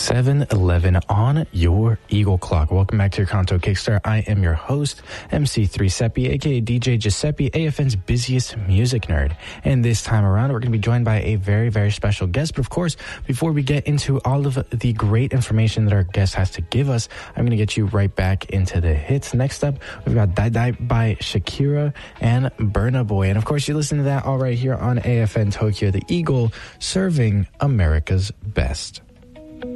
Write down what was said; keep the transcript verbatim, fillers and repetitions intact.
seven eleven on your Eagle Clock. Welcome back to your Kanto Kickstart. I am your host, M C three Seppi, aka D J Giuseppe, A F N's busiest music nerd. And this time around, we're going to be joined by a very, very special guest. But of course, before we get into all of the great information that our guest has to give us, I'm going to get you right back into the hits. Next up, we've got Die Die by Shakira and Burna Boy. And of course, you listen to that all right here on A F N Tokyo, the Eagle, serving America's best.